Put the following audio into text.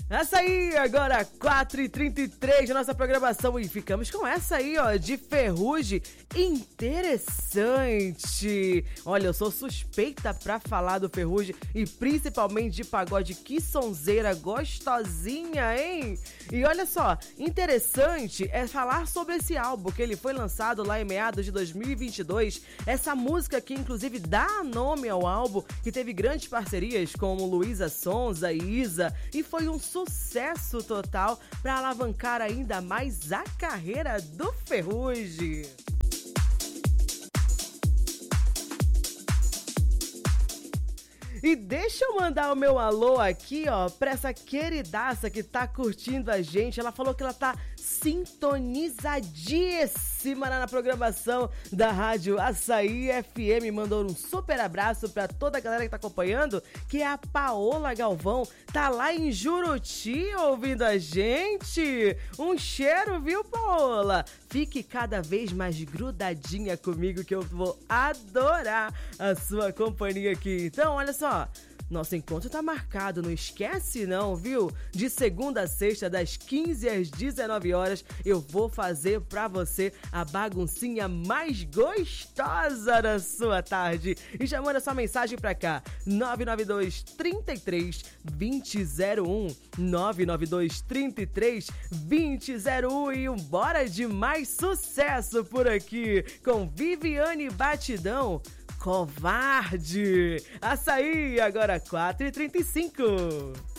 Essa aí, agora 4h33 da nossa programação e ficamos com essa aí, ó, de Ferrugem, interessante. Olha, eu sou suspeita pra falar do Ferrugem e principalmente de pagode, que sonzeira gostosinha, hein? E olha só, interessante é falar sobre esse álbum que ele foi lançado lá em meados de 2022, essa música que inclusive dá nome ao álbum, que teve grandes parcerias como Luísa Sonza e Isa, e foi um sucesso total para alavancar ainda mais a carreira do Ferrugem. E deixa eu mandar o meu alô aqui, ó, pra essa queridaça que tá curtindo a gente. Ela falou que ela tá sintonizadíssima na programação da Rádio Açaí FM. Mandou um super abraço pra toda a galera que tá acompanhando, que é a Paola Galvão. Tá lá em Juruti ouvindo a gente. Um cheiro, viu, Paola? Fique cada vez mais grudadinha comigo que eu vou adorar a sua companhia aqui. Então, olha só. Nosso encontro tá marcado, não esquece não, viu? De segunda a sexta, das 15 às 19 horas, eu vou fazer pra você a baguncinha mais gostosa da sua tarde. E já manda sua mensagem pra cá, 992 33 2001, 992 33 2001 e bora de mais sucesso por aqui com Viviane Batidão. Covarde! Açaí, agora 4h35.